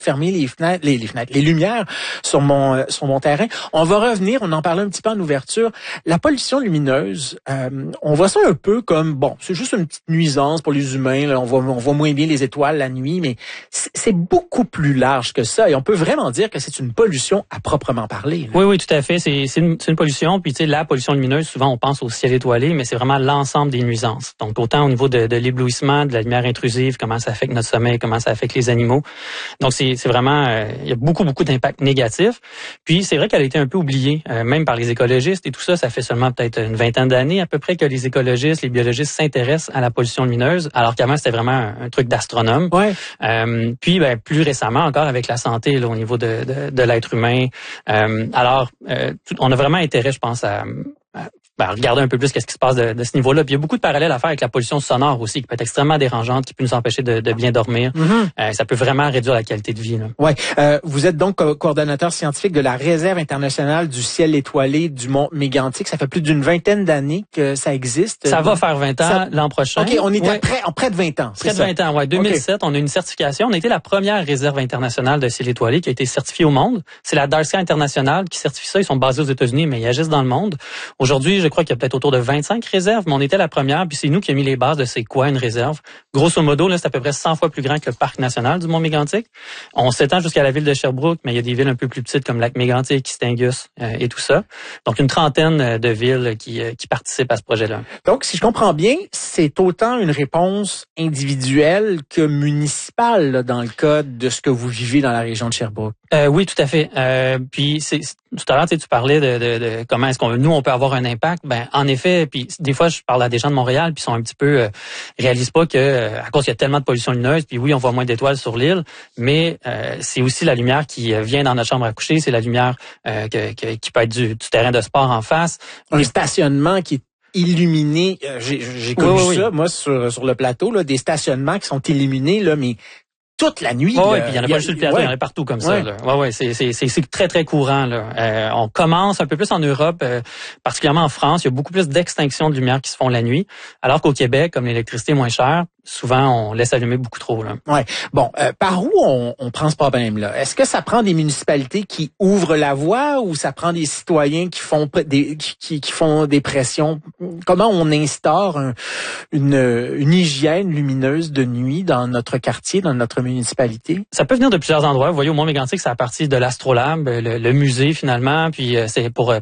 fermer les lumières sur mon terrain. On va revenir, on en parlait un petit peu en ouverture. La pollution lumineuse, on voit ça un peu comme, bon, c'est juste une petite nuisance pour les humains, là, on voit moins bien les étoiles la nuit, mais c'est beaucoup plus large que ça et on peut vraiment dire que c'est une pollution à proprement parler. Là. Oui, tout à fait. C'est une pollution, puis tu sais, la pollution lumineuse, souvent on pense au ciel étoilé, mais c'est vraiment l'ensemble des nuisances. Donc autant au niveau de l'éblouissement, de la lumière intrusive, comment ça affecte notre sommeil, comment ça affecte les animaux. Donc c'est vraiment, il y a beaucoup d'impacts négatifs. Puis c'est vrai qu'elle a été un peu oubliée, même par les écologistes et tout ça. Ça fait seulement peut-être une vingtaine d'années à peu près que les écologistes, les biologistes s'intéressent à la pollution lumineuse, alors qu'avant c'était vraiment un truc d'astronome. Ouais. Puis plus récemment encore avec la santé là, au niveau de l'être humain. On a vraiment intérêt, je pense, à regarder un peu plus qu'est-ce qui se passe de ce niveau-là. Puis il y a beaucoup de parallèles à faire avec la pollution sonore aussi, qui peut être extrêmement dérangeante, qui peut nous empêcher de bien dormir. Mm-hmm. Ça peut vraiment réduire la qualité de vie. Oui. Vous êtes donc coordonnateur scientifique de la Réserve internationale du ciel étoilé du mont Mégantic. Ça fait plus d'une vingtaine d'années que ça existe. Ça va faire 20 ans l'an prochain. OK, on est près de 20 ans. Près de 20 ans, oui. 2007, okay. On a une certification. On a été la première réserve internationale de ciel étoilé qui a été certifiée au monde. C'est la Dark Sky International qui certifie ça. Ils sont basés aux États-Unis, mais ils agissent dans le monde. Aujourd'hui, je crois qu'il y a peut-être autour de 25 réserves, mais on était la première, puis c'est nous qui avons mis les bases de c'est quoi une réserve. Grosso modo, là, c'est à peu près 100 fois plus grand que le parc national du Mont-Mégantic. On s'étend jusqu'à la ville de Sherbrooke, mais il y a des villes un peu plus petites comme Lac-Mégantic, Kistingus et tout ça. Donc, une trentaine de villes qui participent à ce projet-là. Donc, si je comprends bien, c'est autant une réponse individuelle que municipale là, dans le cas de ce que vous vivez dans la région de Sherbrooke. Oui, tout à fait. Puis, tout à l'heure, tu parlais de comment est-ce on peut avoir un impact. Ben, en effet, puis des fois, je parle à des gens de Montréal, puis ils sont un petit peu réalisent pas que à cause qu'il y a tellement de pollution lumineuse, puis oui, on voit moins d'étoiles sur l'île, mais c'est aussi la lumière qui vient dans notre chambre à coucher, c'est la lumière qui peut être du terrain de sport en face. Un stationnement qui est illuminé. J'ai connu ça, moi, sur le plateau, là, des stationnements qui sont illuminés, là, mais toute la nuit. Oui, puis il y en a pas juste sur le plateau, il y en a partout comme ça. Là. Ouais, c'est très très courant. Là. On commence un peu plus en Europe, particulièrement en France, il y a beaucoup plus d'extinctions de lumière qui se font la nuit, alors qu'au Québec, comme l'électricité est moins chère, souvent on laisse allumer beaucoup trop. Là. Ouais. Bon, par où on prend ce problème-là? Est-ce que ça prend des municipalités qui ouvrent la voie ou ça prend des citoyens qui font qui font des pressions? Comment on instaure une hygiène lumineuse de nuit dans notre quartier, dans notre municipalité? Ça peut venir de plusieurs endroits. Vous voyez, au Mont-Mégantic, c'est à partir de l'Astrolabe, le musée finalement, puis c'est pour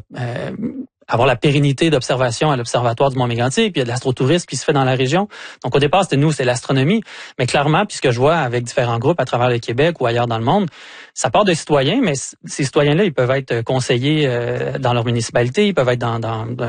avoir la pérennité d'observation à l'observatoire du Mont-Mégantic, puis il y a de l'astrotourisme qui se fait dans la région. Donc au départ, c'est l'astronomie, mais clairement, puis ce que je vois avec différents groupes à travers le Québec ou ailleurs dans le monde, ça part de citoyens, mais ces citoyens-là, ils peuvent être conseillers dans leur municipalité, ils peuvent être dans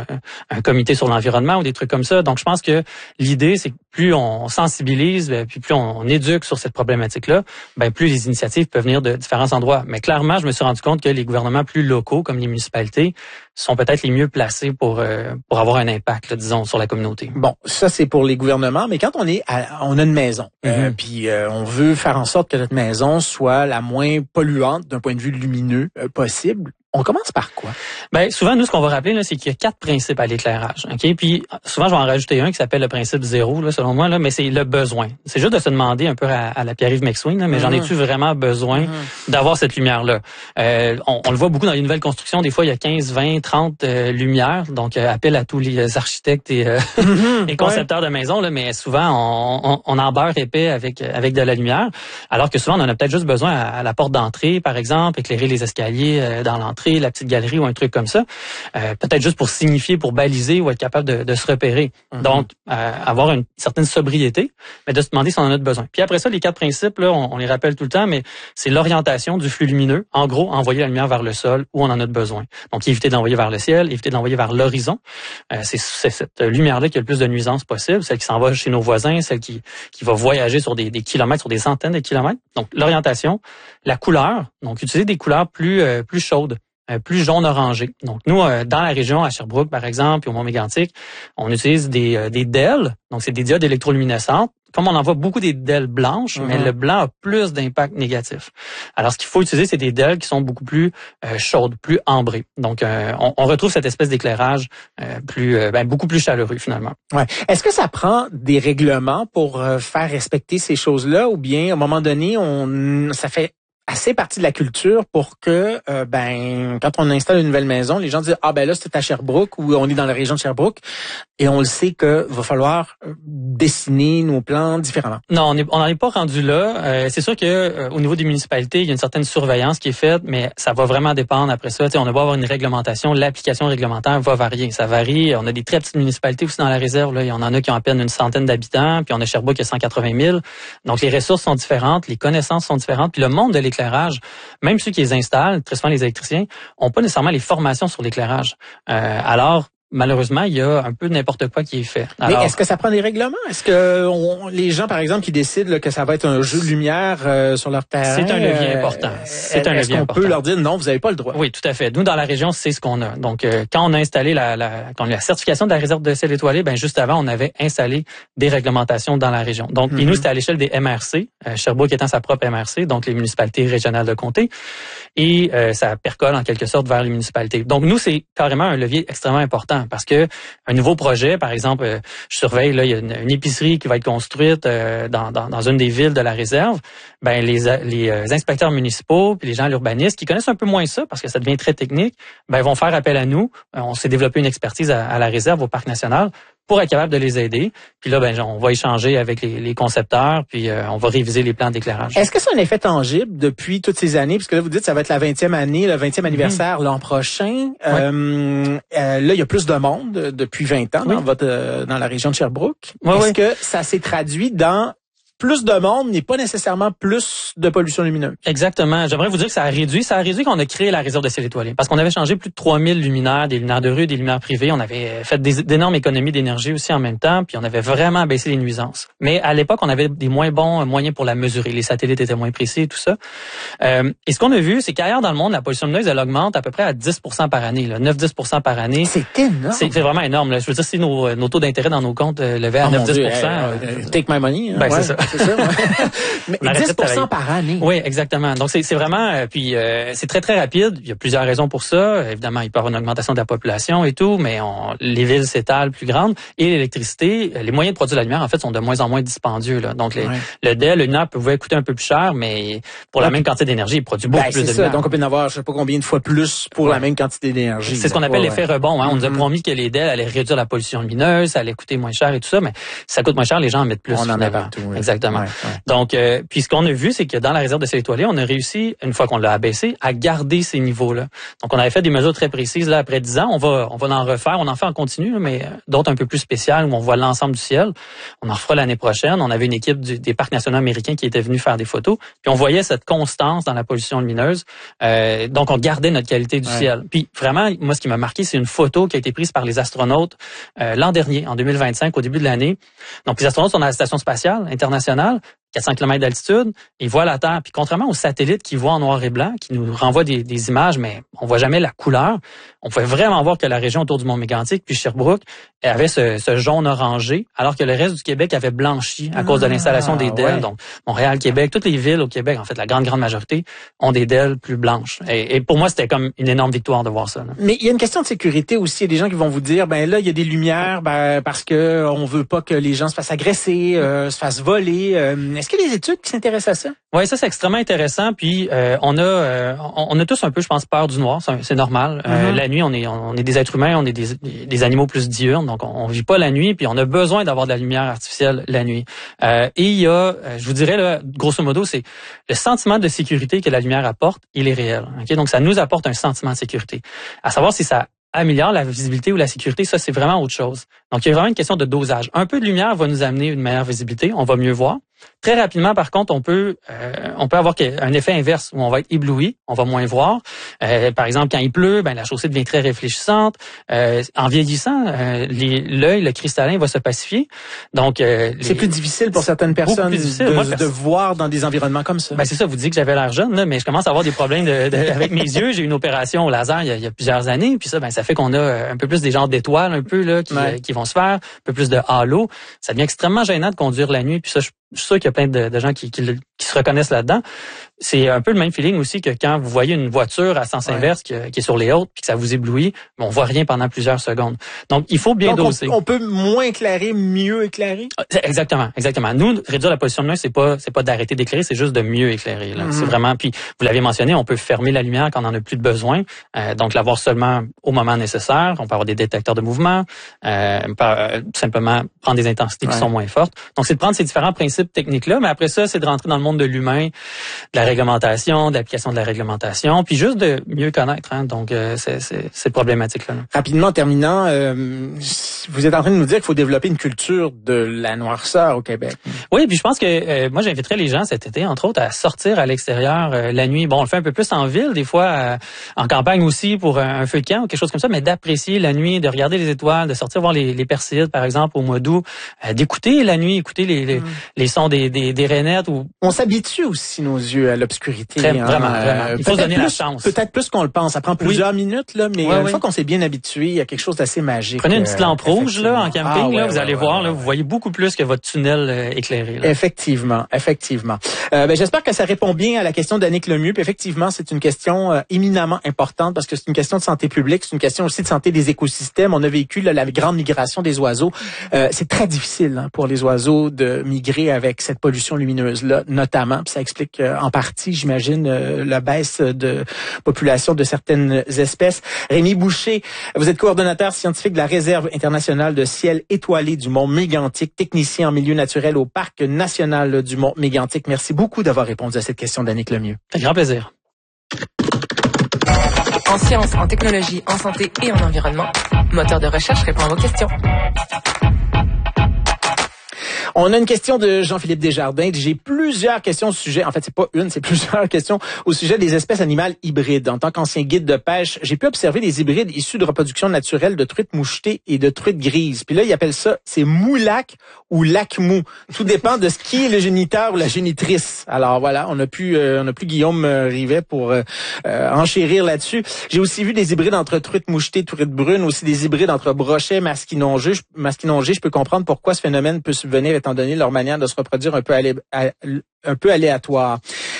un comité sur l'environnement ou des trucs comme ça. Donc je pense que l'idée, c'est que plus on sensibilise, puis plus on éduque sur cette problématique-là, ben plus les initiatives peuvent venir de différents endroits. Mais clairement, je me suis rendu compte que les gouvernements plus locaux, comme les municipalités, sont peut-être les mieux placés pour avoir un impact, là, disons, sur la communauté. Bon, ça c'est pour les gouvernements, mais quand on a une maison, puis on veut faire en sorte que notre maison soit la moins polluante d'un point de vue lumineux possible. On commence par quoi? Ben souvent nous ce qu'on va rappeler là, c'est qu'il y a 4 principes à l'éclairage. OK, puis souvent je vais en rajouter un qui s'appelle le principe 0 là selon moi là, mais c'est le besoin. C'est juste de se demander un peu à la Pierre-Yves McSween là, mais j'en ai-tu vraiment besoin d'avoir cette lumière là? On le voit beaucoup dans les nouvelles constructions, des fois il y a 15, 20, 30 lumières. Donc appel à tous les architectes et et concepteurs de maisons là, mais souvent on en beurre épais avec de la lumière, alors que souvent on en a peut-être juste besoin à la porte d'entrée par exemple, éclairer les escaliers dans l'entrée, la petite galerie ou un truc comme ça, peut-être juste pour signifier, pour baliser ou être capable de se repérer. Donc, avoir une certaine sobriété, mais de se demander si on en a besoin. Puis après ça, les 4 principes, là, on les rappelle tout le temps, mais c'est l'orientation du flux lumineux. En gros, envoyer la lumière vers le sol où on en a besoin. Donc, éviter d'envoyer vers le ciel, éviter d'envoyer vers l'horizon. C'est cette lumière-là qui a le plus de nuisances possible, celle qui s'en va chez nos voisins, celle qui va voyager sur des kilomètres, sur des centaines de kilomètres. Donc, l'orientation, la couleur, donc utiliser des couleurs plus chaudes. Plus jaune-orangé. Donc, nous, dans la région, à Sherbrooke, par exemple, puis au Mont-Mégantic, on utilise des DEL, donc c'est des diodes électroluminescentes. Comme on en voit beaucoup des DEL blanches, mais le blanc a plus d'impact négatif. Alors, ce qu'il faut utiliser, c'est des DEL qui sont beaucoup plus chaudes, plus ambrées. Donc, on retrouve cette espèce d'éclairage beaucoup plus chaleureux, finalement. Ouais. Est-ce que ça prend des règlements pour faire respecter ces choses-là, ou bien, à un moment donné, ça fait assez partie de la culture pour que, quand on installe une nouvelle maison, les gens disent, là, c'est à Sherbrooke ou on est dans la région de Sherbrooke. Et on le sait que va falloir dessiner nos plans différemment. Non, on n'en est pas rendu là. C'est sûr que au niveau des municipalités, il y a une certaine surveillance qui est faite, mais ça va vraiment dépendre après ça. On va avoir une réglementation. L'application réglementaire va varier. Ça varie. On a des très petites municipalités aussi dans la réserve. Là. Il y en a qui ont à peine une centaine d'habitants, puis on a Sherbrooke qui a 180 000. Donc, les ressources sont différentes, les connaissances sont différentes, puis le monde de l'éclairage, même ceux qui les installent, très souvent les électriciens, ont pas nécessairement les formations sur l'éclairage. Alors, malheureusement, il y a un peu n'importe quoi qui est fait. Alors, mais est-ce que ça prend des règlements? Est-ce que les gens, par exemple, qui décident là, que ça va être un jeu de lumière sur leur terrain... C'est un levier important. C'est un levier important. Est-ce qu'on peut leur dire non, vous n'avez pas le droit? Oui, tout à fait. Nous, dans la région, c'est ce qu'on a. Donc, quand on a installé la certification de la réserve de ciel étoilé, juste avant, on avait installé des réglementations dans la région. Donc, et nous, c'était à l'échelle des MRC, Sherbrooke étant sa propre MRC, donc les municipalités régionales de comté. Et ça percole en quelque sorte vers les municipalités. Donc, nous, c'est carrément un levier extrêmement important. Parce que un nouveau projet, par exemple, je surveille, là, il y a une épicerie qui va être construite dans une des villes de la réserve. Les inspecteurs municipaux puis les gens l'urbanistes qui connaissent un peu moins ça parce que ça devient très technique, vont faire appel à nous. On s'est développé une expertise à la réserve au parc national pour être capable de les aider. Puis là, on va échanger avec les concepteurs, puis on va réviser les plans d'éclairage. Est-ce que c'est un effet tangible depuis toutes ces années? Puisque là, vous dites que ça va être la 20e année, le 20e anniversaire l'an prochain. Oui. Là, il y a plus de monde depuis 20 ans dans la région de Sherbrooke. Est-ce que ça s'est traduit dans plus de monde n'est pas nécessairement plus de pollution lumineuse? Exactement. J'aimerais vous dire que ça a réduit. Ça a réduit quand on a créé la réserve de ciel étoilé. Parce qu'on avait changé plus de 3000 luminaires, des luminaires de rue, des luminaires privés. On avait fait d'énormes économies d'énergie aussi en même temps. Puis on avait vraiment baissé les nuisances. Mais à l'époque, on avait des moins bons moyens pour la mesurer. Les satellites étaient moins précis et tout ça. Et ce qu'on a vu, c'est qu'ailleurs dans le monde, la pollution lumineuse, elle augmente à peu près à 10% par année. 9-10% par année. C'est énorme. C'est vraiment énorme. Là. Je veux dire, si nos taux d'intérêt dans nos comptes levaient à 9-10%. Take my money. Hein, c'est ça. C'est ça, mais 10% par année. Oui, exactement. Donc, c'est vraiment... c'est très, très rapide. Il y a plusieurs raisons pour ça. Évidemment, il peut y avoir une augmentation de la population et tout, mais les villes s'étalent plus grandes. Et l'électricité, les moyens de produire la lumière, en fait, sont de moins en moins dispendieux. Là. Donc, le DEL, le luminaire pouvait coûter un peu plus cher, mais pour la même quantité d'énergie, il produit beaucoup plus de lumière. Donc, on peut en avoir, je sais pas combien de fois plus pour la même quantité d'énergie. C'est ce qu'on appelle l'effet rebond. Hein. On nous a promis que les DEL allaient réduire la pollution lumineuse, ça allait coûter moins cher et tout ça, mais si ça coûte moins cher, les gens en mettent plus. On en a partout. Oui. Exactement. Donc, puis ce qu'on a vu, c'est que dans la réserve de ciel étoilé, on a réussi, une fois qu'on l'a abaissé, à garder ces niveaux-là. Donc, on avait fait des mesures très précises. Là, après 10 ans, on va en refaire. On en fait en continu, mais d'autres un peu plus spéciales où on voit l'ensemble du ciel. On en refera l'année prochaine. On avait une équipe des parcs nationaux américains qui était venue faire des photos. Puis on voyait cette constance dans la pollution lumineuse. Donc, on gardait notre qualité du ciel. Puis vraiment, moi, ce qui m'a marqué, c'est une photo qui a été prise par les astronautes l'an dernier, en 2025, au début de l'année. Donc, les astronautes sont dans la station spatiale internationale. 400 km d'altitude, ils voient la Terre. Puis contrairement aux satellites qui voient en noir et blanc, qui nous renvoient des images, mais on voit jamais la couleur, on pouvait vraiment voir que la région autour du Mont-Mégantic, puis Sherbrooke, avait ce jaune orangé, alors que le reste du Québec avait blanchi à cause de l'installation des DEL. Donc, Montréal, Québec, toutes les villes au Québec, en fait, la grande majorité, ont des DEL plus blanches. Et pour moi, c'était comme une énorme victoire de voir ça. Là. Mais il y a une question de sécurité aussi. Il y a des gens qui vont vous dire, là, il y a des lumières, parce que on veut pas que les gens se fassent agresser, se fassent voler. Est-ce qu'il y a des études qui s'intéressent à ça? Oui, ça c'est extrêmement intéressant. Puis on a tous un peu, je pense, peur du noir. C'est normal. La nuit, on est des êtres humains, on est des animaux plus diurnes, donc on vit pas la nuit. Puis on a besoin d'avoir de la lumière artificielle la nuit. Et il y a, je vous dirais là, grosso modo, c'est le sentiment de sécurité que la lumière apporte, il est réel. Okay? Donc ça nous apporte un sentiment de sécurité. À savoir si ça améliore la visibilité ou la sécurité, ça c'est vraiment autre chose. Donc il y a vraiment une question de dosage. Un peu de lumière va nous amener une meilleure visibilité, on va mieux voir. Très rapidement, par contre, on peut avoir un effet inverse où on va être ébloui, on va moins voir. Par exemple, quand il pleut, la chaussée devient très réfléchissante. En vieillissant, l'œil, le cristallin va se pacifier. Donc, c'est plus difficile pour certaines personnes de voir dans des environnements comme ça. C'est ça. Vous dites que j'avais l'air jeune, là, mais je commence à avoir des problèmes avec mes yeux. J'ai eu une opération au laser il y a plusieurs années, puis ça fait qu'on a un peu plus des genres d'étoiles un peu là qui vont se faire, un peu plus de halo. Ça devient extrêmement gênant de conduire la nuit. Puis ça, je suis sûr qu'il y a plein de gens qui se reconnaissent là-dedans. c'est un peu le même feeling aussi que quand vous voyez une voiture à sens inverse qui est sur les hautes puis que ça vous éblouit, mais on voit rien pendant plusieurs secondes. Donc, il faut bien doser. On peut moins éclairer, mieux éclairer? Exactement. Nous, réduire la position de l'œil, c'est pas d'arrêter d'éclairer, c'est juste de mieux éclairer, là. C'est vraiment, puis vous l'avez mentionné, on peut fermer la lumière quand on en a plus de besoin, donc l'avoir seulement au moment nécessaire. On peut avoir des détecteurs de mouvement, tout simplement prendre des intensités qui sont moins fortes. Donc, c'est de prendre ces différents principes techniques-là, mais après ça, c'est de rentrer dans le monde de l'humain, de la réglementation, de l'application de la réglementation, puis juste de mieux connaître. Hein. Donc, c'est problématique-là. Rapidement, en terminant, vous êtes en train de nous dire qu'il faut développer une culture de la noirceur au Québec. Oui, puis je pense que moi, j'inviterais les gens cet été, entre autres, à sortir à l'extérieur la nuit. Bon, on le fait un peu plus en ville, des fois en campagne aussi pour un feu de camp ou quelque chose comme ça, mais d'apprécier la nuit, de regarder les étoiles, de sortir voir les Perséides, par exemple, au mois d'août, d'écouter la nuit, écouter les sons des rainettes. On s'habitue aussi nos yeux à l'obscurité. Vraiment. Il faut se donner la chance. Peut-être plus qu'on le pense. Ça prend plusieurs minutes, là, mais une fois qu'on s'est bien habitué, il y a quelque chose d'assez magique. Prenez une petite lampe rouge là en camping, vous allez voir, là, vous voyez beaucoup plus que votre tunnel éclairé. Là. Effectivement. J'espère que ça répond bien à la question d'Annick Lemieux. Puis effectivement, c'est une question éminemment importante parce que c'est une question de santé publique, c'est une question aussi de santé des écosystèmes. On a vécu la grande migration des oiseaux. C'est très difficile pour les oiseaux de migrer avec cette pollution lumineuse-là, notamment. Puis ça explique en partie, j'imagine, la baisse de population de certaines espèces. Rémi Boucher, vous êtes coordonnateur scientifique de la Réserve internationale de ciel étoilé du Mont Mégantic, technicien en milieu naturel au Parc national du Mont Mégantic. Merci beaucoup d'avoir répondu à cette question d'Annick Lemieux. Un grand plaisir. En sciences, en technologie, en santé et en environnement, Moteur de recherche répond à vos questions. On a une question de Jean-Philippe Desjardins. J'ai plusieurs questions au sujet, en fait, c'est pas une, c'est plusieurs questions au sujet des espèces animales hybrides. En tant qu'ancien guide de pêche, j'ai pu observer des hybrides issus de reproduction naturelle de truites mouchetées et de truites grises. Puis là, ils appellent ça, c'est moulac ou lac-mou. Tout dépend de ce qui est le géniteur ou la génitrice. Alors voilà, on a plus Guillaume Rivet pour enchérir là-dessus. J'ai aussi vu des hybrides entre truites mouchetées, truites brunes, aussi des hybrides entre brochet, masquinongé. Je peux comprendre pourquoi ce phénomène peut subvenir étant donné leur manière de se reproduire un peu aléatoire.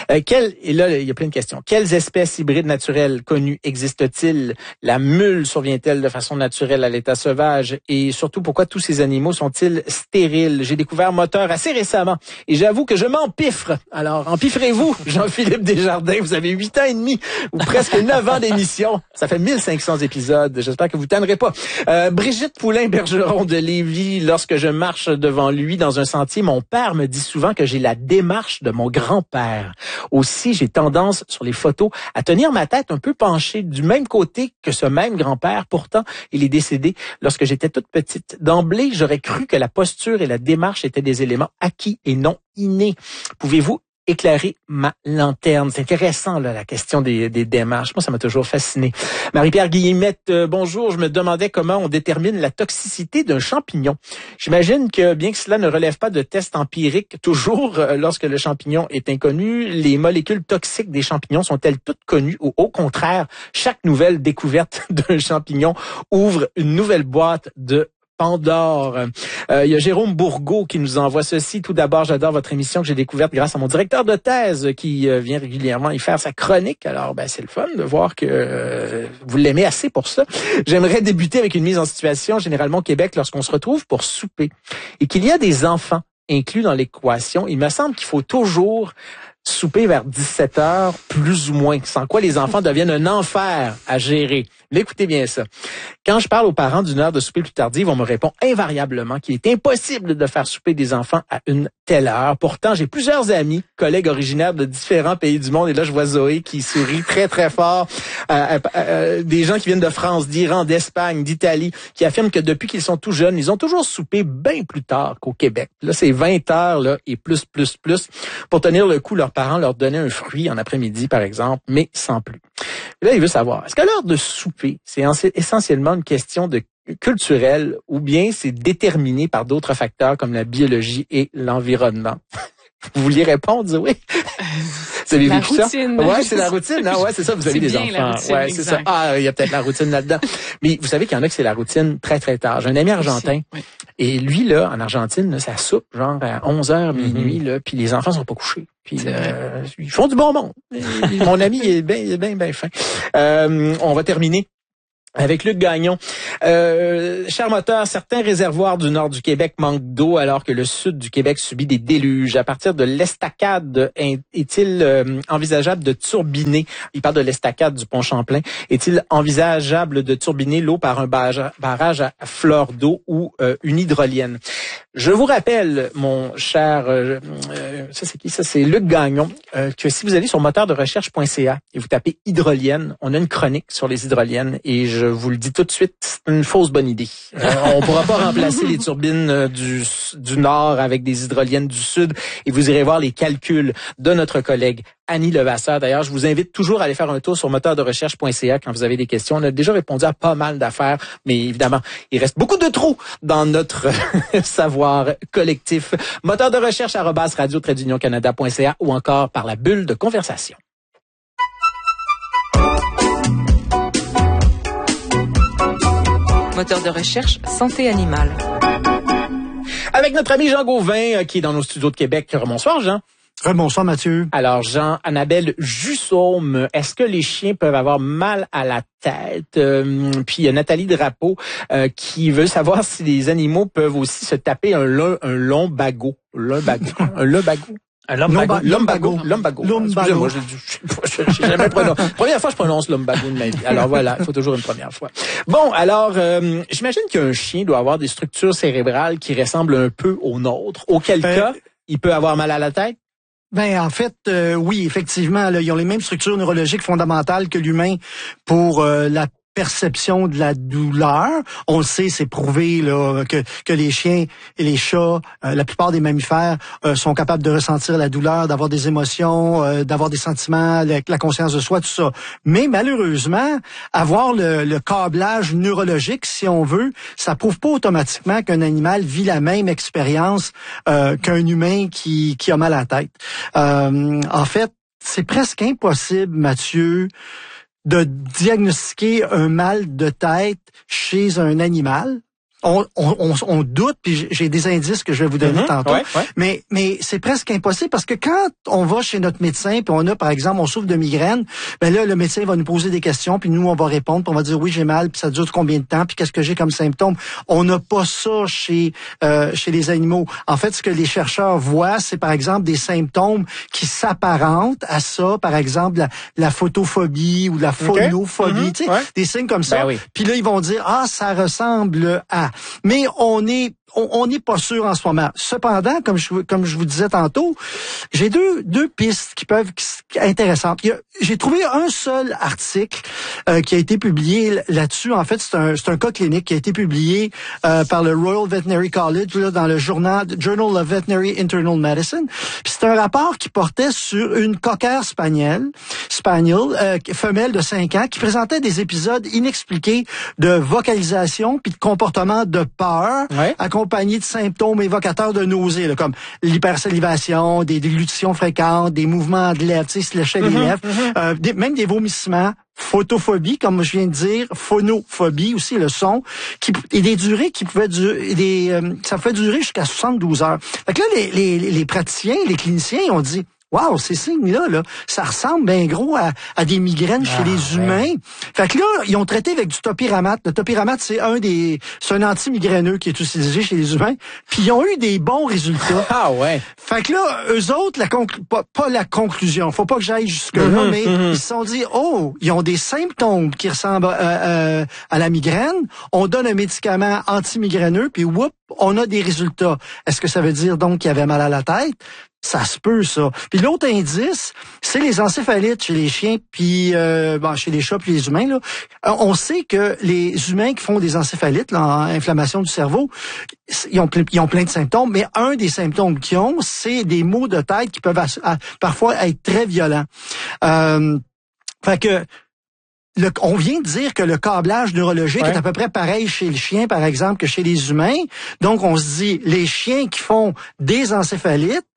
Et là, il y a plein de questions. Quelles espèces hybrides naturelles connues existent-ils? La mule survient-elle de façon naturelle à l'état sauvage? Et surtout, pourquoi tous ces animaux sont-ils stériles? J'ai découvert Moteur assez récemment et j'avoue que je m'empiffre. Alors, empiffrez-vous, Jean-Philippe Desjardins. Vous avez 8 ans et demi ou presque 9 ans d'émission. Ça fait 1500 épisodes. J'espère que vous tannerez pas. Brigitte Poulain-Bergeron de Lévis, lorsque je marche devant lui dans un sentier, mon père me dit souvent que j'ai la démarche de mon grand-père. Aussi, j'ai tendance, sur les photos, à tenir ma tête un peu penchée du même côté que ce même grand-père. Pourtant, il est décédé lorsque j'étais toute petite. D'emblée, j'aurais cru que la posture et la démarche étaient des éléments acquis et non innés. Pouvez-vous éclairer ma lanterne? C'est intéressant, là, la question des démarches. Moi, ça m'a toujours fasciné. Marie-Pierre Guillemette, bonjour. Je me demandais comment on détermine la toxicité d'un champignon. J'imagine que, bien que cela ne relève pas de tests empiriques, toujours, lorsque le champignon est inconnu, les molécules toxiques des champignons sont-elles toutes connues ou, au contraire, chaque nouvelle découverte d'un champignon ouvre une nouvelle boîte de Pandore. Il y a Jérôme Bourgault qui nous envoie ceci. Tout d'abord, j'adore votre émission que j'ai découverte grâce à mon directeur de thèse qui vient régulièrement y faire sa chronique. Alors, c'est le fun de voir que vous l'aimez assez pour ça. J'aimerais débuter avec une mise en situation, généralement au Québec, lorsqu'on se retrouve pour souper et qu'il y a des enfants inclus dans l'équation. Il me semble qu'il faut toujours souper vers 17h, plus ou moins, sans quoi les enfants deviennent un enfer à gérer. Mais écoutez bien ça. Quand je parle aux parents d'une heure de souper plus tardive, on me répond invariablement qu'il est impossible de faire souper des enfants à une telle heure. Pourtant, j'ai plusieurs amis, collègues originaires de différents pays du monde, et là, je vois Zoé qui sourit très, très fort. Des gens qui viennent de France, d'Iran, d'Espagne, d'Italie, qui affirment que depuis qu'ils sont tout jeunes, ils ont toujours soupé bien plus tard qu'au Québec. Là, c'est 20 heures là, et plus. Pour tenir le coup, leurs parents leur donnaient un fruit en après-midi, par exemple, mais sans plus. Et là, il veut savoir, est-ce qu'à l'heure de souper, c'est essentiellement une question de culturelle ou bien c'est déterminé par d'autres facteurs comme la biologie et l'environnement? Vous vouliez répondre, Zoé? Vous avez vécu ça? Ouais, c'est la routine. Non, ouais, c'est ça. Vous avez des enfants. Ouais, c'est ça. Ah, il y a peut-être la routine là-dedans. Mais vous savez qu'il y en a que c'est la routine très, très tard. J'ai un ami argentin. Oui. Et lui, là, en Argentine, là, ça soupe, genre, à 11h, minuit, là, puis les enfants sont pas couchés. Puis, ils font du bon monde. Mon ami, il est bien fin. On va terminer avec Luc Gagnon. Cher moteur, certains réservoirs du nord du Québec manquent d'eau alors que le sud du Québec subit des déluges. À partir de l'estacade, est-il envisageable de turbiner, il parle de l'estacade du pont Champlain, est-il envisageable de turbiner l'eau par un barrage à fleur d'eau ou une hydrolienne? Je vous rappelle, mon cher, ça c'est qui? Ça c'est Luc Gagnon, que si vous allez sur moteurderecherche.ca et vous tapez hydrolienne, on a une chronique sur les hydroliennes et je vous le dis tout de suite, c'est une fausse bonne idée. On pourra pas remplacer les turbines du nord avec des hydroliennes du sud et vous irez voir les calculs de notre collègue Annie Levasseur. D'ailleurs, je vous invite toujours à aller faire un tour sur moteurderecherche.ca quand vous avez des questions. On a déjà répondu à pas mal d'affaires, mais évidemment, il reste beaucoup de trous dans notre savoir collectif. moteurderecherche@radio-canada.ca ou encore par la bulle de conversation. Moteur de recherche santé animale. Avec notre ami Jean Gauvin qui est dans nos studios de Québec. Bonsoir Jean. Bonsoir Mathieu. Alors Jean, Annabelle Jussaume, est-ce que les chiens peuvent avoir mal à la tête? Puis il y a Nathalie Drapeau qui veut savoir si les animaux peuvent aussi se taper un lombago. Un lumbago. Lumbago. Excusez-moi, j'ai jamais prononcé. Première fois que je prononce lumbago de ma vie. Alors voilà, il faut toujours une première fois. Bon, alors, j'imagine qu'un chien doit avoir des structures cérébrales qui ressemblent un peu aux nôtres. Auquel cas, il peut avoir mal à la tête? En fait, oui, effectivement, là, ils ont les mêmes structures neurologiques fondamentales que l'humain pour la perception de la douleur. On le sait, c'est prouvé là que les chiens et les chats, la plupart des mammifères sont capables de ressentir la douleur, d'avoir des émotions, d'avoir des sentiments, la conscience de soi, tout ça. Mais malheureusement, avoir le câblage neurologique, si on veut, ça prouve pas automatiquement qu'un animal vit la même expérience qu'un humain qui a mal à la tête. En fait, c'est presque impossible, Mathieu, de diagnostiquer un mal de tête chez un animal. On doute, puis j'ai des indices que je vais vous donner tantôt. Ouais. Mais c'est presque impossible parce que quand on va chez notre médecin, puis on a, par exemple, on souffre de migraine, ben là, le médecin va nous poser des questions, puis nous, on va répondre, puis on va dire oui, j'ai mal, puis ça dure combien de temps, puis qu'est-ce que j'ai comme symptômes. On n'a pas ça chez les animaux. En fait, ce que les chercheurs voient, c'est par exemple des symptômes qui s'apparentent à ça, par exemple la photophobie ou la phonophobie, tu sais, des signes comme ça. Ben oui. Puis là, ils vont dire ça ressemble à. Mais on n'est pas sûr en ce moment. Cependant, comme je vous disais tantôt, j'ai deux pistes qui peuvent être intéressantes. J'ai trouvé un seul article qui a été publié là-dessus. En fait, c'est un cas clinique qui a été publié par le Royal Veterinary College là, dans le Journal of Veterinary Internal Medicine. Puis c'est un rapport qui portait sur une cocker spaniel, femelle de 5 ans, qui présentait des épisodes inexpliqués de vocalisation puis de comportement de peur, accompagné de symptômes évocateurs de nausées, là, comme l'hypersalivation, des déglutitions fréquentes, des mouvements de lèvres, tu sais, se lécher les lèvres, même des vomissements, photophobie, comme je viens de dire, phonophobie aussi, le son, et des durées qui pouvaient durer, ça pouvait durer jusqu'à 72 heures. Fait que là, les praticiens, les cliniciens, ils ont dit, wow, ces signes-là, ça ressemble bien gros à des migraines chez les humains. Fait que là, ils ont traité avec du topiramate. Le topiramate, c'est un anti-migraineux qui est utilisé chez les humains. Puis ils ont eu des bons résultats. Ah ouais. Fait que là, eux autres, pas la conclusion. Faut pas que j'aille jusque-là, mais ils se sont dit, ils ont des symptômes qui ressemblent à la migraine. On donne un médicament anti-migraineux, puis on a des résultats. Est-ce que ça veut dire donc qu'il y avait mal à la tête? Ça se peut, ça. Puis l'autre indice, c'est les encéphalites chez les chiens, puis chez les chats, puis les humains. Là, on sait que les humains qui font des encéphalites, là, inflammation du cerveau, ils ont plein de symptômes, mais un des symptômes qu'ils ont, c'est des maux de tête qui peuvent parfois être très violents. Fait que on vient de dire que le câblage neurologique est à peu près pareil chez le chien, par exemple, que chez les humains. Donc, on se dit, les chiens qui font des encéphalites,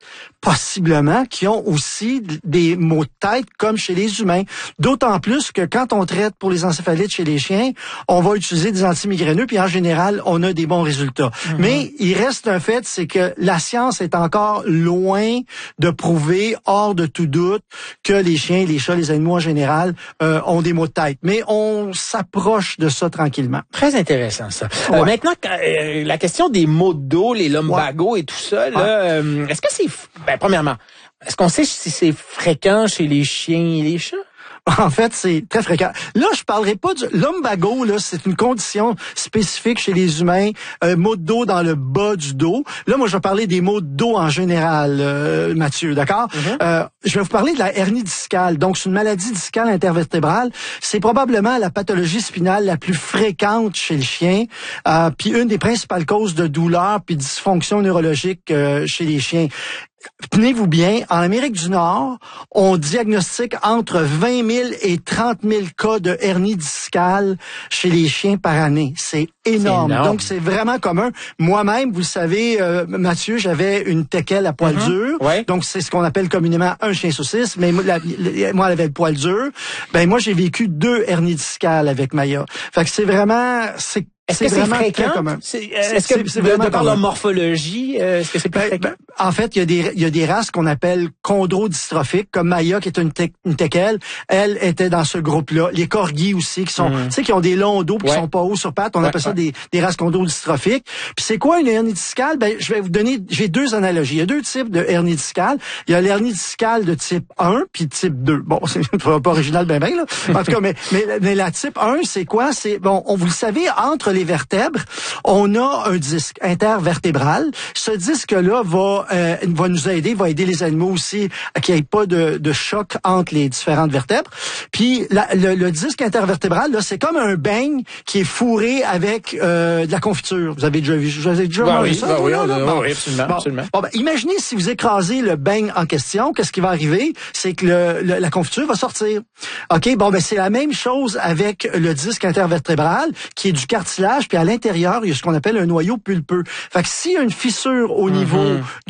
possiblement, qui ont aussi des maux de tête comme chez les humains. D'autant plus que quand on traite pour les encéphalites chez les chiens, on va utiliser des antimigraineux, puis en général, on a des bons résultats. Mais il reste un fait, c'est que la science est encore loin de prouver, hors de tout doute, que les chiens, les chats, les animaux en général ont des maux de tête. Mais on s'approche de ça tranquillement. Très intéressant, ça. Ouais. Maintenant, la question des maux de dos, les lumbago et tout ça, là, est-ce que c'est... premièrement, est-ce qu'on sait si c'est fréquent chez les chiens et les chats? En fait, c'est très fréquent. Là, je parlerai pas du lumbago, là, c'est une condition spécifique chez les humains, maux de dos dans le bas du dos. Là, moi, je vais parler des maux de dos en général, Mathieu, d'accord? Je vais vous parler de la hernie discale. Donc, c'est une maladie discale intervertébrale. C'est probablement la pathologie spinale la plus fréquente chez le chien, puis une des principales causes de douleur puis dysfonction neurologique chez les chiens. Tenez-vous bien, en Amérique du Nord, on diagnostique entre 20 000 et 30 000 cas de hernie discale chez les chiens par année. C'est énorme. Donc, c'est vraiment commun. Moi-même, vous le savez, Mathieu, j'avais une téquelle à poil dur. Ouais. Donc, c'est ce qu'on appelle communément un chien saucisse. Mais moi, elle avait le poil dur. Ben, moi, j'ai vécu 2 hernies discales avec Maya. Fait que c'est vraiment... Est-ce que c'est fréquent? Est-ce que c'est vraiment de par la morphologie, est-ce que c'est plus fréquent? En fait, il y a des races qu'on appelle chondrodystrophiques, comme Maya, qui est une téquelle. Elle était dans ce groupe-là. Les corgis aussi, qui sont, tu sais, qui ont des longs dos, puis qui sont pas hauts sur pattes. On appelle ça des races chondrodystrophiques. Puis c'est quoi une hernie discale? Ben, je vais vous donner, j'ai 2 analogies. Il y a 2 types de hernie discale. Il y a l'hernie discale de type 1 puis type 2. Bon, c'est pas original ben là. En tout cas, mais la type 1, c'est quoi? C'est, bon, vous le savez, entre les vertèbres, on a un disque intervertébral. Ce disque-là va nous aider, va aider les animaux aussi à qu'il n'y ait pas de choc entre les différentes vertèbres. Puis le disque intervertébral, là, c'est comme un beigne qui est fourré avec de la confiture. Vous avez déjà vu, mangé ça? Oui, absolument. Bon, ben, imaginez si vous écrasez le beigne en question, qu'est-ce qui va arriver? C'est que la confiture va sortir. OK, bon, ben c'est la même chose avec le disque intervertébral qui est du cartilage, puis à l'intérieur, il y a ce qu'on appelle un noyau pulpeux. Fait que s'il y a une fissure au niveau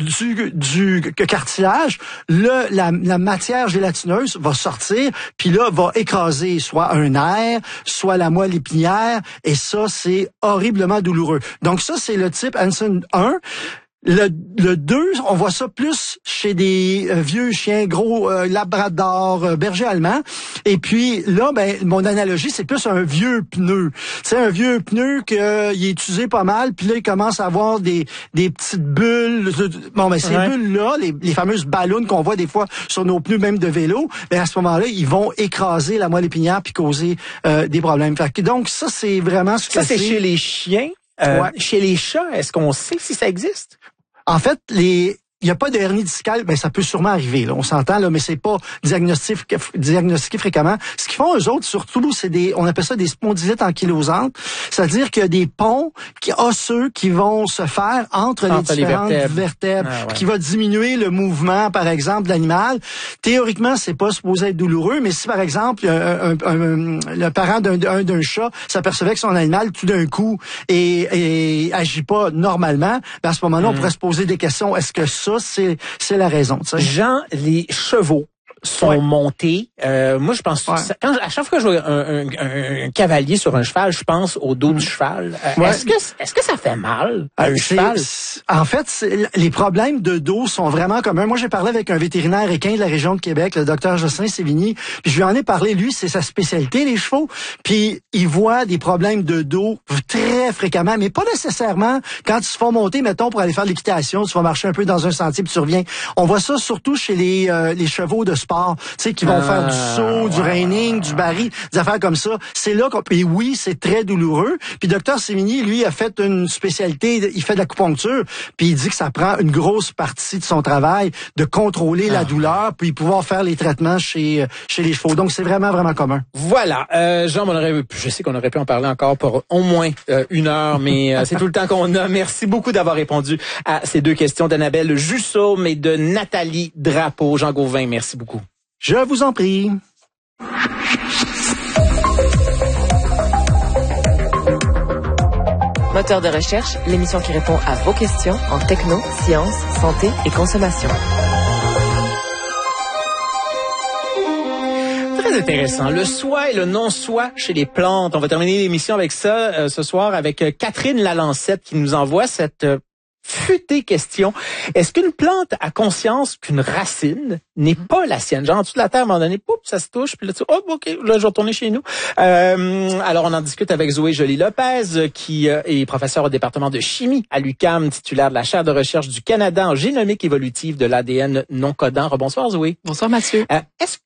du cartilage, la matière gélatineuse va sortir, puis là, va écraser soit un nerf, soit la moelle épinière, et ça, c'est horriblement douloureux. Donc ça, c'est le type Hansen 1. Le 2, on voit ça plus chez des vieux chiens, gros labrador, berger allemand. Et puis là, ben mon analogie, c'est plus un vieux pneu. C'est un vieux pneu qui est utilisé pas mal, puis là, il commence à avoir des petites bulles. Bon, ben ces bulles-là, les fameuses ballons qu'on voit des fois sur nos pneus, même de vélo, ben à ce moment-là, ils vont écraser la moelle épinière puis causer des problèmes. Fait que, donc, ça, c'est vraiment ce que c'est chez les chiens. Chez les chats, est-ce qu'on sait si ça existe? En fait, il n'y a pas de hernie discale, ben ça peut sûrement arriver, là, on s'entend, là, mais c'est pas diagnostiqué fréquemment. Ce qu'ils font, eux autres, surtout, c'est on appelle ça des spondylites ankylosantes, c'est-à-dire qu'il y a des ponts osseux qui vont se faire entre les différentes vertèbres, qui va diminuer le mouvement, par exemple, de l'animal. Théoriquement, c'est pas supposé être douloureux, mais si, par exemple, le parent d'un chat s'apercevait que son animal, tout d'un coup, et agit pas normalement, ben à ce moment-là, on pourrait se poser des questions. Est-ce que ça, c'est la raison, tu sais. Jean, les chevaux sont montés. Moi, je pense à chaque fois que je vois un cavalier sur un cheval, je pense au dos du cheval. Est-ce que ça fait mal à un cheval? En fait, les problèmes de dos sont vraiment communs. Moi, j'ai parlé avec un vétérinaire équin de la région de Québec, le docteur Jocelyn Sévigny, puis je lui en ai parlé. Lui, c'est sa spécialité, les chevaux. Puis il voit des problèmes de dos très fréquemment, mais pas nécessairement quand ils se font monter, mettons, pour aller faire de l'équitation, tu vas marcher un peu dans un sentier puis tu reviens. On voit ça surtout chez les chevaux de sport. Tu sais, qui vont faire du saut, du reining, du baril, des affaires comme ça. C'est là et oui, c'est très douloureux. Puis Dr Sévigny, lui, a fait une spécialité, il fait de l'acupuncture, puis il dit que ça prend une grosse partie de son travail de contrôler la douleur, puis pouvoir faire les traitements chez les chevaux. Donc, c'est vraiment, vraiment commun. Voilà. Jean, je sais qu'on aurait pu en parler encore pour au moins 1 heure, mais c'est tout le temps qu'on a. Merci beaucoup d'avoir répondu à ces 2 questions d'Annabelle Jussaume et de Nathalie Drapeau. Jean Gauvin, merci beaucoup. Je vous en prie. Moteur de recherche, l'émission qui répond à vos questions en techno, sciences, santé et consommation. Très intéressant. Le soi et le non-soi chez les plantes. On va terminer l'émission avec ça ce soir avec Catherine Lalancette qui nous envoie cette futée question. Est-ce qu'une plante a conscience qu'une racine n'est pas la sienne? Genre, en dessous de la terre, à un moment donné, poup, ça se touche, puis là, OK, là, je vais retourner chez nous. Alors, on en discute avec Zoé Joly-Lopez, qui est professeure au département de chimie à l'UQAM, titulaire de la chaire de recherche du Canada en génomique évolutive de l'ADN non codant. Rebonsoir, Zoé. Bonsoir, Mathieu. Est-ce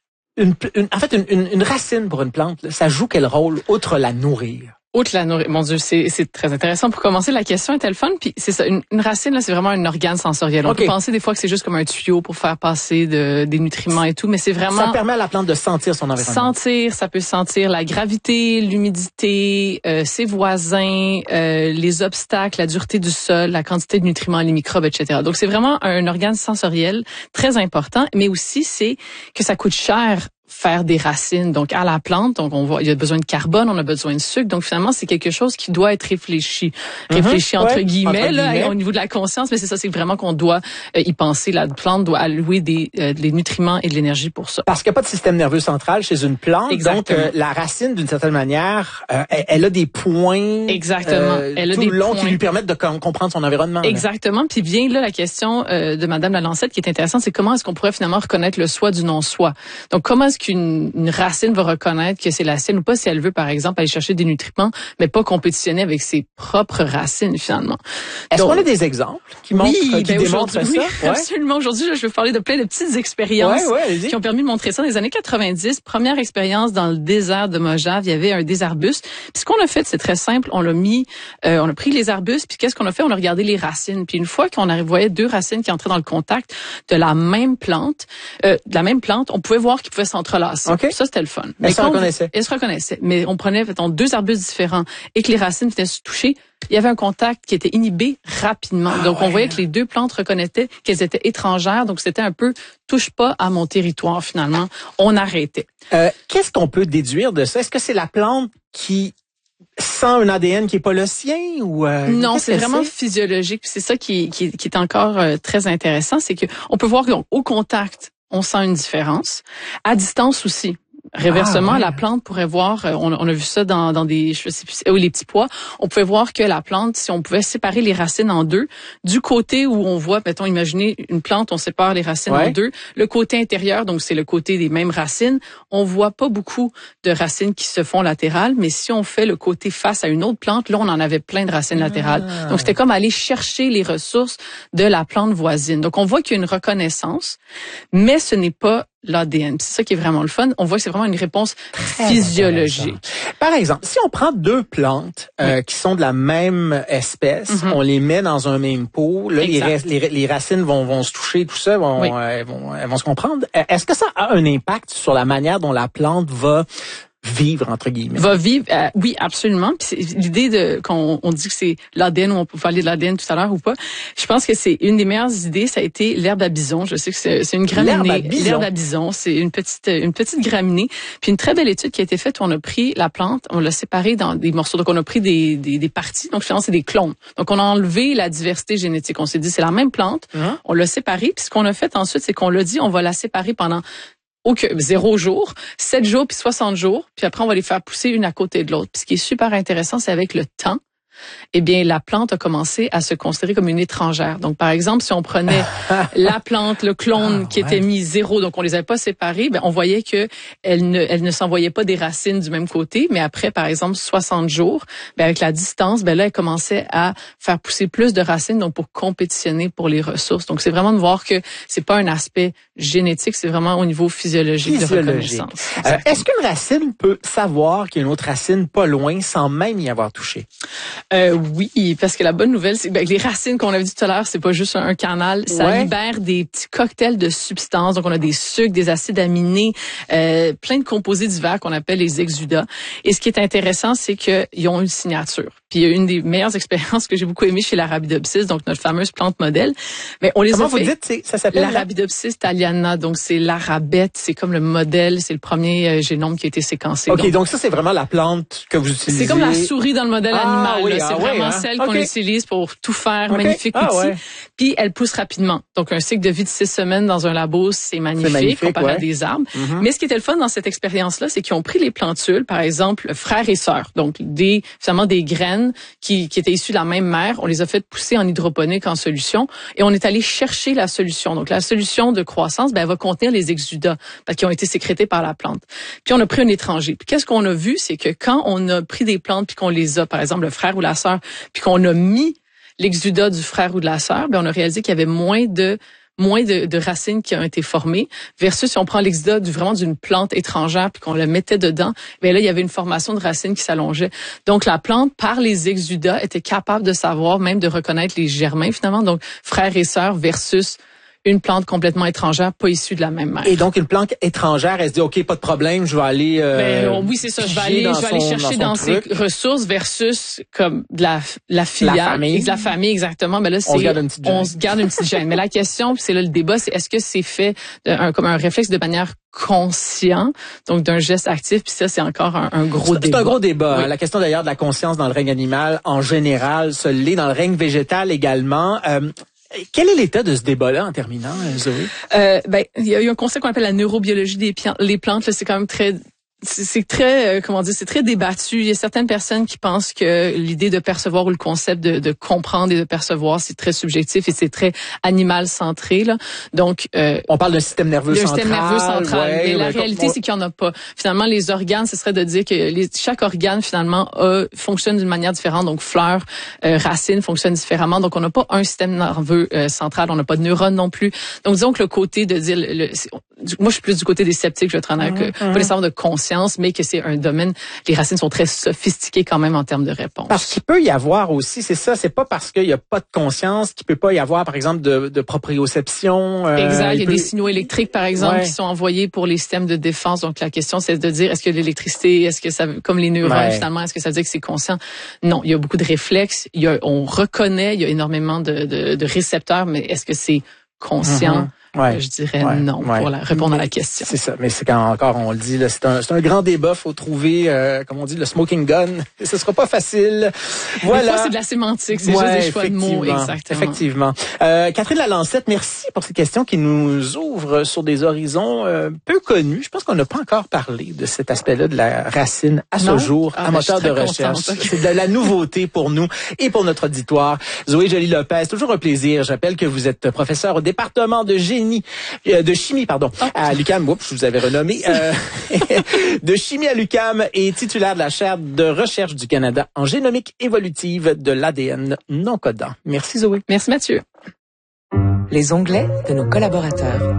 une racine pour une plante, là, ça joue quel rôle, outre la nourrir? Outre la nourriture, mon Dieu, c'est très intéressant. Pour commencer, la question est-elle fun? Puis c'est ça, une racine, là, c'est vraiment un organe sensoriel. On peut penser des fois que c'est juste comme un tuyau pour faire passer des nutriments et tout, mais c'est vraiment... Ça permet à la plante de sentir son environnement. Ça peut sentir la gravité, l'humidité, ses voisins, les obstacles, la dureté du sol, la quantité de nutriments, les microbes, etc. Donc c'est vraiment un organe sensoriel très important, mais aussi c'est que ça coûte cher faire des racines, donc à la plante, donc on voit, il y a besoin de carbone, on a besoin de sucre, donc finalement c'est quelque chose qui doit être réfléchi entre guillemets, là, au niveau de la conscience, mais c'est ça, c'est vraiment qu'on doit y penser. La plante doit allouer des nutriments et de l'énergie pour ça. Parce qu'il n'y a pas de système nerveux central chez une plante, exactement. Donc la racine d'une certaine manière, elle a des points, exactement, elle a tout des le long points qui lui permettent de comprendre son environnement. Exactement. Puis vient là la question de Madame Lalancette qui est intéressante, c'est comment est-ce qu'on pourrait finalement reconnaître le soi du non-soi. Donc comment est-ce qu'une racine va reconnaître que c'est la sienne ou pas si elle veut, par exemple, aller chercher des nutriments, mais pas compétitionner avec ses propres racines, finalement. Est-ce qu'on a des exemples qui démontrent ça? Oui, absolument. Aujourd'hui, je vais vous parler de plein de petites expériences qui ont permis de montrer ça. Dans les années 90, première expérience dans le désert de Mojave, il y avait un des arbustes. Puis ce qu'on a fait, c'est très simple. On a pris les arbustes, puis qu'est-ce qu'on a fait? On a regardé les racines. Puis une fois qu'on voyait deux racines qui entraient dans le contact de la même plante, on pouvait voir qu'ils pouvaient s'entrelacer. Okay. Ça, c'était le fun. Elles se reconnaissaient. Elles se reconnaissaient. Mais on prenait, deux arbustes différents et que les racines venaient se toucher. Il y avait un contact qui était inhibé rapidement. Donc, on voyait que les deux plantes reconnaissaient qu'elles étaient étrangères. Donc, c'était un peu touche pas à mon territoire, finalement. On arrêtait. Qu'est-ce qu'on peut déduire de ça? Est-ce que c'est la plante qui sent un ADN qui est pas le sien ou non, c'est vraiment physiologique. C'est ça qui est encore très intéressant, c'est que on peut voir qu'au contact, on sent une différence. À distance aussi. Réversement, la plante pourrait voir, on a vu ça dans des, je sais plus, les petits pois, on pouvait voir que la plante, si on pouvait séparer les racines en deux, du côté où on voit, mettons, imaginez une plante, on sépare les racines en deux, le côté intérieur, donc c'est le côté des mêmes racines, on voit pas beaucoup de racines qui se font latérales, mais si on fait le côté face à une autre plante, là, on en avait plein de racines latérales. Donc c'était comme aller chercher les ressources de la plante voisine. Donc on voit qu'il y a une reconnaissance, mais ce n'est pas l'ADN. C'est ça qui est vraiment le fun. On voit que c'est vraiment une réponse physiologique. Par exemple, si on prend deux plantes qui sont de la même espèce, on les met dans un même pot, là, les racines vont se toucher, tout ça, elles vont se comprendre. Est-ce que ça a un impact sur la manière dont la plante va vivre, entre guillemets? Va vivre, oui, absolument. Puis c'est l'idée qu'on dit que c'est l'ADN, ou on peut parler de l'ADN tout à l'heure ou pas. Je pense que c'est une des meilleures idées, ça a été l'herbe à bison. Je sais que c'est une graminée. L'herbe à bison, c'est une petite graminée. Puis une très belle étude qui a été faite où on a pris la plante, on l'a séparée dans des morceaux. Donc on a pris des parties. Donc finalement c'est des clones. Donc on a enlevé la diversité génétique. On s'est dit c'est la même plante. On l'a séparée. Puis ce qu'on a fait ensuite, c'est qu'on l'a dit on va la séparer pendant 0 jours, 7 jours, puis 60 jours, puis après on va les faire pousser une à côté de l'autre. Puis ce qui est super intéressant, c'est avec le temps, eh bien la plante a commencé à se considérer comme une étrangère. Donc par exemple, si on prenait la plante, le clone qui était mis 0, donc on les avait pas séparés, ben on voyait que elle ne s'envoyait pas des racines du même côté, mais après par exemple 60 jours, ben avec la distance, ben là elle commençait à faire pousser plus de racines donc pour compétitionner pour les ressources. Donc c'est vraiment de voir que c'est pas un aspect génétique, c'est vraiment au niveau physiologique. De reconnaissance. Est-ce qu'une racine peut savoir qu'il y a une autre racine pas loin sans même y avoir touché? Oui, parce que la bonne nouvelle, c'est que les racines qu'on a vues tout à l'heure, c'est pas juste un canal, ça libère des petits cocktails de substances. Donc on a des sucres, des acides aminés, plein de composés divers qu'on appelle les exudats. Et ce qui est intéressant, c'est qu'ils ont une signature. Puis il y a une des meilleures expériences que j'ai beaucoup aimées chez l'Arabidopsis, donc notre fameuse plante modèle. Mais on les Comment a fait. vous dites, ça s'appelle l'Arabidopsis thaliana, donc c'est l'arabette, c'est comme le modèle, c'est le premier génome qui a été séquencé. OK, donc ça c'est vraiment la plante que vous utilisez. C'est comme la souris dans le modèle animal. Oui, c'est vraiment celle qu'on utilise pour tout faire. Magnifique outil. Puis elle pousse rapidement. Donc un cycle de vie de 6 semaines dans un labo, c'est magnifique comparé à des arbres. Mais ce qui était le fun dans cette expérience-là, c'est qu'ils ont pris les plantules, par exemple, frères et sœurs. Donc finalement des graines qui étaient issues de la même mère. On les a fait pousser en hydroponique en solution et on est allé chercher la solution. Donc la solution de croissance, elle va contenir les exudats parce qu'ils ont été sécrétés par la plante. Puis on a pris un étranger. Puis qu'est-ce qu'on a vu, c'est que quand on a pris des plantes puis qu'on les a, par exemple le frère ou la sœur, puis qu'on a mis l'exudat du frère ou de la sœur, on a réalisé qu'il y avait moins de racines qui ont été formées versus si on prend l'exudat vraiment d'une plante étrangère puis qu'on le mettait dedans, là il y avait une formation de racines qui s'allongeait. Donc la plante par les exudats était capable de savoir, même de reconnaître les germains finalement, donc frères et sœurs versus une plante complètement étrangère, pas issue de la même mère. Et donc une plante étrangère, elle se dit OK, pas de problème, je vais aller oui, c'est ça, je vais aller chercher dans ses ressources versus comme de la filiale, de la famille exactement. Mais là c'est on se garde une petite gêne. Mais la question, c'est là le débat, c'est est-ce que c'est fait comme un réflexe de manière conscient, donc d'un geste actif, puis ça c'est encore un gros débat. C'est un gros débat. Oui. La question d'ailleurs de la conscience dans le règne animal en général, se l'est dans le règne végétal également. Quel est l'état de ce débat-là en terminant, Zoé? Il y a eu un concept qu'on appelle la neurobiologie des plantes. Là, c'est quand même c'est très débattu. Il y a certaines personnes qui pensent que l'idée de percevoir ou le concept de comprendre et de percevoir, c'est très subjectif et c'est très animal centré, là. Donc, on parle d'un système nerveux central. Mais la réalité, c'est qu'il n'y en a pas. Finalement, les organes, ce serait de dire que chaque organe, finalement, fonctionne d'une manière différente. Donc, fleurs, racines fonctionnent différemment. Donc, on n'a pas un système nerveux central. On n'a pas de neurones non plus. Donc, disons que le côté de dire, moi, je suis plus du côté des sceptiques, je vais être honnête, pas nécessairement de conscience, mais que c'est un domaine, les racines sont très sophistiquées quand même en termes de réponse. Parce qu'il peut y avoir aussi, c'est ça, c'est pas parce qu'il y a pas de conscience qu'il peut pas y avoir, par exemple, de proprioception. Exact, il y a des signaux électriques, par exemple, qui sont envoyés pour les systèmes de défense. Donc, la question, c'est de dire, est-ce que l'électricité, est-ce que ça, comme les neurones, finalement, est-ce que ça veut dire que c'est conscient? Non, il y a beaucoup de réflexes, on reconnaît, il y a énormément de récepteurs, mais est-ce que c'est conscient? Je dirais non pour répondre à la question. C'est ça, mais c'est quand encore on le dit là, c'est un grand débat, faut trouver comme on dit le smoking gun. Et ce sera pas facile. Voilà. Des fois, c'est de la sémantique, c'est juste des choix de mots exactement. Effectivement. Catherine Lalancette, merci pour ces questions qui nous ouvrent sur des horizons peu connus. Je pense qu'on n'a pas encore parlé de cet aspect-là de la racine à ce jour, en moteur de recherche. C'est de la nouveauté pour nous et pour notre auditoire. Zoé Joly-Lopez, toujours un plaisir. J'appelle que vous êtes professeure au département de chimie, à l'UQAM. Oups, je vous avais renommé. De chimie à l'UQAM et titulaire de la chaire de recherche du Canada en génomique évolutive de l'ADN non codant. Merci Zoé. Merci Mathieu. Les onglets de nos collaborateurs.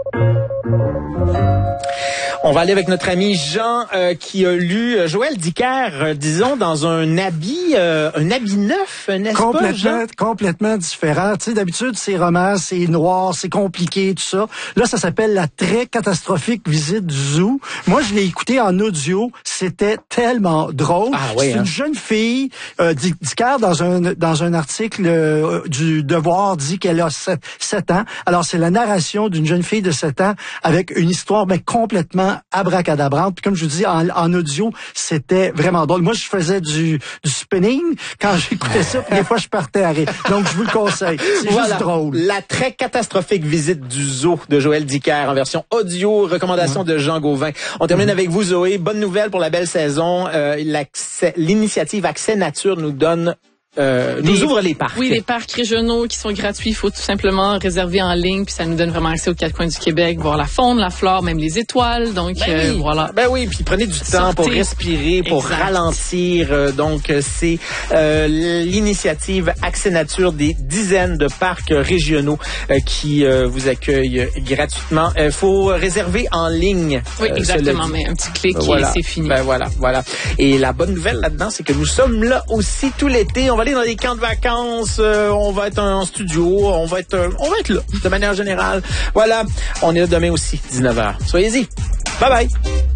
On va aller avec notre ami Jean qui a lu Joël Dicker, disons, dans un habit neuf, n'est-ce pas, Jean? Complètement différent. Tu sais, d'habitude, c'est romans, c'est noir, c'est compliqué, tout ça. Là, ça s'appelle La très catastrophique visite du zoo. Moi, je l'ai écouté en audio. C'était tellement drôle. C'est une jeune fille. Dicker, dans un article du Devoir, dit qu'elle a 7 ans. Alors, c'est la narration d'une jeune fille de 7 ans avec une histoire complètement abracadabrante. Puis comme je vous dis, en audio, c'était vraiment drôle. Moi, je faisais du spinning quand j'écoutais ça, puis des fois, je partais à rire. Donc, je vous le conseille. C'est juste drôle. La très catastrophique visite du zoo de Joël Dicker en version audio, recommandation de Jean Gauvin. On termine avec vous, Zoé. Bonne nouvelle pour la belle saison. L'initiative Accès Nature nous donne nous ouvre les parcs. Oui, les parcs régionaux qui sont gratuits. Il faut tout simplement réserver en ligne, puis ça nous donne vraiment accès aux 4 coins du Québec, voir la faune, la flore, même les étoiles. Donc voilà. Ben oui, puis prenez du temps pour respirer, pour ralentir. Donc c'est l'initiative Accès Nature des dizaines de parcs régionaux qui vous accueillent gratuitement. Il faut réserver en ligne. Oui, exactement. Mais un petit clic et c'est fini. Ben voilà. Et la bonne nouvelle là-dedans, c'est que nous sommes là aussi tout l'été. On va aller dans des camps de vacances, on va être en studio, on va être là, de manière générale. Voilà, on est là demain aussi, 19h. Soyez-y. Bye bye.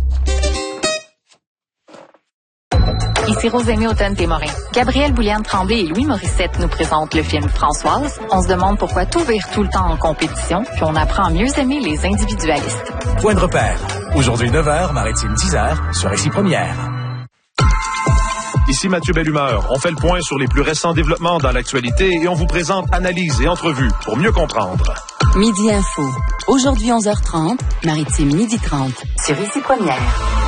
Ici Rosémie Automne-Témorin. Gabrielle Bouliane-Tremblay et Louis Morissette nous présentent le film Françoise. On se demande pourquoi tout vire tout le temps en compétition, puis on apprend à mieux aimer les individualistes. Point de repère. Aujourd'hui 9h, Maritime 10h, sur Ici Première. Ici Mathieu Bellumeur. On fait le point sur les plus récents développements dans l'actualité et on vous présente analyses et entrevues pour mieux comprendre. Midi Info. Aujourd'hui 11h30, Maritime 12h30. Sur Ici Première.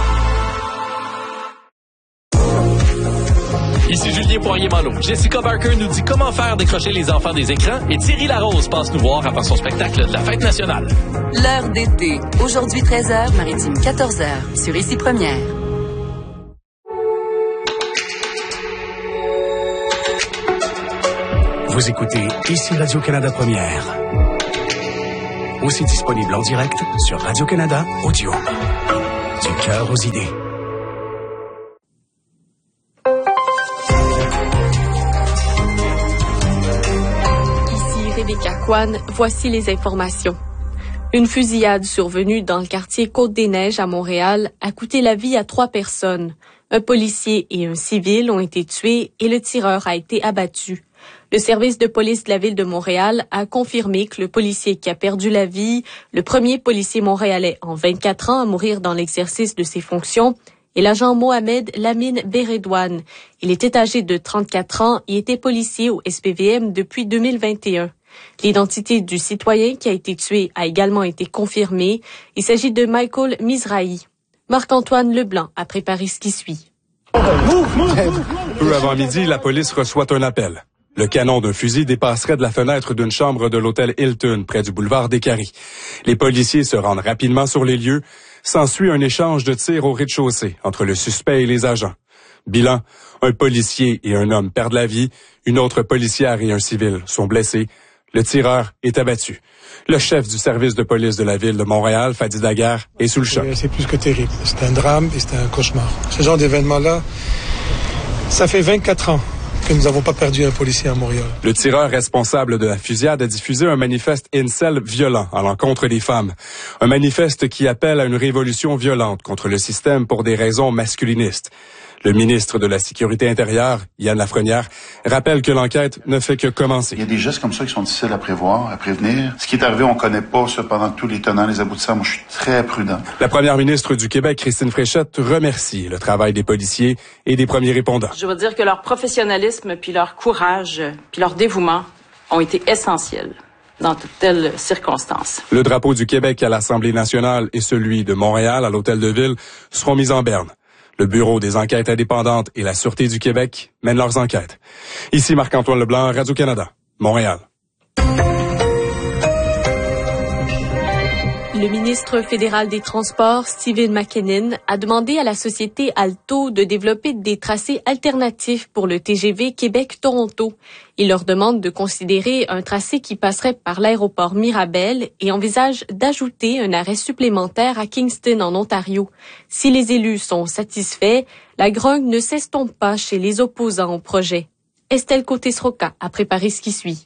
Ici Julien Poirier-Malo. Jessica Barker nous dit comment faire décrocher les enfants des écrans et Thierry Larose passe nous voir avant son spectacle de la Fête nationale. L'heure d'été. Aujourd'hui 13h, Maritime 14h. Sur Ici Première. Vous écoutez Ici Radio-Canada Première. Aussi disponible en direct sur Radio-Canada Audio. Du cœur aux idées. Rebecca Kwan, voici les informations. Une fusillade survenue dans le quartier Côte-des-Neiges à Montréal a coûté la vie à 3 personnes. Un policier et un civil ont été tués et le tireur a été abattu. Le service de police de la ville de Montréal a confirmé que le policier qui a perdu la vie, le premier policier montréalais en 24 ans à mourir dans l'exercice de ses fonctions, est l'agent Mohamed Lamine Beredouane. Il était âgé de 34 ans et était policier au SPVM depuis 2021. L'identité du citoyen qui a été tué a également été confirmée. Il s'agit de Michael Mizrahi. Marc-Antoine Leblanc a préparé ce qui suit. Peu avant midi, la police reçoit un appel. Le canon d'un fusil dépasserait de la fenêtre d'une chambre de l'hôtel Hilton, près du boulevard des Caries. Les policiers se rendent rapidement sur les lieux. S'ensuit un échange de tirs au rez-de-chaussée entre le suspect et les agents. Bilan, un policier et un homme perdent la vie. Une autre policière et un civil sont blessés. Le tireur est abattu. Le chef du service de police de la ville de Montréal, Fadi Daguerre, est sous le choc. C'est plus que terrible. C'est un drame et c'est un cauchemar. Ce genre d'événement-là, ça fait 24 ans que nous n'avons pas perdu un policier à Montréal. Le tireur responsable de la fusillade a diffusé un manifeste incel violent à l'encontre des femmes. Un manifeste qui appelle à une révolution violente contre le système pour des raisons masculinistes. Le ministre de la Sécurité intérieure, Yann Lafrenière, rappelle que l'enquête ne fait que commencer. Il y a des gestes comme ça qui sont difficiles à prévoir, à prévenir. Ce qui est arrivé, on connaît pas cependant tous les tenants, les aboutissants. Moi, je suis très prudent. La première ministre du Québec, Christine Fréchette, remercie le travail des policiers et des premiers répondants. Je veux dire que leur professionnalisme, puis leur courage, puis leur dévouement ont été essentiels dans toutes telles circonstances. Le drapeau du Québec à l'Assemblée nationale et celui de Montréal à l'Hôtel de Ville seront mis en berne. Le Bureau des enquêtes indépendantes et la Sûreté du Québec mènent leurs enquêtes. Ici Marc-Antoine Leblanc, Radio-Canada, Montréal. Le ministre fédéral des Transports, Stephen McKinnon, a demandé à la société Alto de développer des tracés alternatifs pour le TGV Québec-Toronto. Il leur demande de considérer un tracé qui passerait par l'aéroport Mirabel et envisage d'ajouter un arrêt supplémentaire à Kingston, en Ontario. Si les élus sont satisfaits, la grogne ne s'estompe pas chez les opposants au projet. Estelle Côté-Sroca a préparé ce qui suit.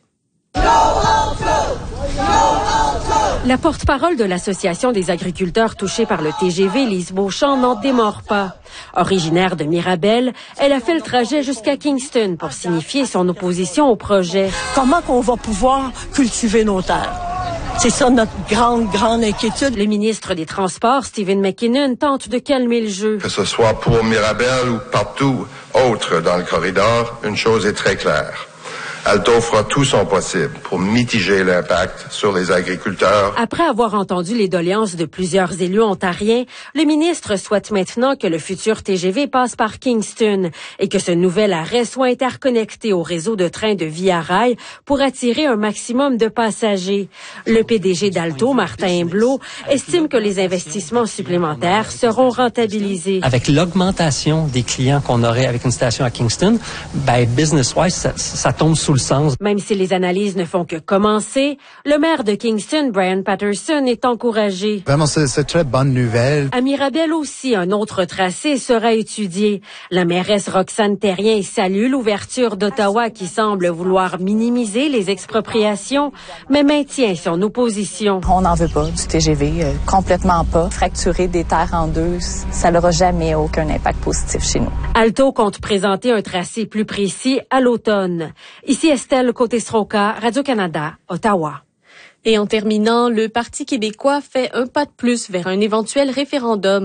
La porte-parole de l'Association des agriculteurs touchés par le TGV, Lise Beauchamp, n'en démord pas. Originaire de Mirabel, elle a fait le trajet jusqu'à Kingston pour signifier son opposition au projet. Comment qu'on va pouvoir cultiver nos terres? C'est ça notre grande inquiétude. Le ministre des Transports, Stephen McKinnon, tente de calmer le jeu. Que ce soit pour Mirabel ou partout autre dans le corridor, une chose est très claire. Alto fera tout son possible pour mitiger l'impact sur les agriculteurs. Après avoir entendu les doléances de plusieurs élus ontariens, le ministre souhaite maintenant que le futur TGV passe par Kingston et que ce nouvel arrêt soit interconnecté au réseau de trains de Via Rail pour attirer un maximum de passagers. Le PDG d'Alto, Martin Blot, estime que les investissements supplémentaires seront rentabilisés. Avec l'augmentation des clients qu'on aurait avec une station à Kingston, business-wise, ça tombe sous le sens. Même si les analyses ne font que commencer, le maire de Kingston, Brian Patterson, est encouragé. Vraiment, c'est très bonne nouvelle. À Mirabel aussi, un autre tracé sera étudié. La mairesse Roxane Terrien salue l'ouverture d'Ottawa qui semble vouloir minimiser les expropriations, mais maintient son opposition. On n'en veut pas du TGV, complètement pas. Fracturer des terres en deux, ça n'aura jamais aucun impact positif chez nous. Alto compte présenter un tracé plus précis à l'automne. Ici Estelle Côté-Sroca, Radio-Canada, Ottawa. Et en terminant, le Parti québécois fait un pas de plus vers un éventuel référendum.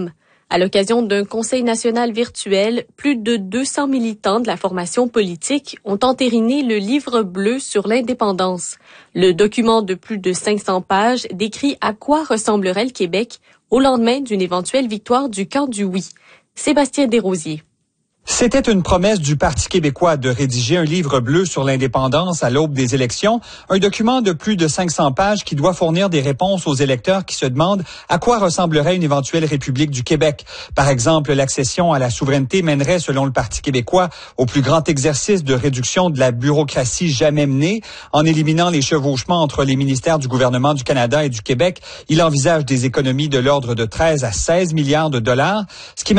À l'occasion d'un conseil national virtuel, plus de 200 militants de la formation politique ont entériné le livre bleu sur l'indépendance. Le document de plus de 500 pages décrit à quoi ressemblerait le Québec au lendemain d'une éventuelle victoire du camp du oui. Sébastien Desrosiers. C'était une promesse du Parti québécois de rédiger un livre bleu sur l'indépendance à l'aube des élections, un document de plus de 500 pages qui doit fournir des réponses aux électeurs qui se demandent à quoi ressemblerait une éventuelle République du Québec. Par exemple, l'accession à la souveraineté mènerait, selon le Parti québécois, au plus grand exercice de réduction de la bureaucratie jamais mené. En éliminant les chevauchements entre les ministères du gouvernement du Canada et du Québec, il envisage des économies de l'ordre de 13 à 16 milliards de dollars, ce qui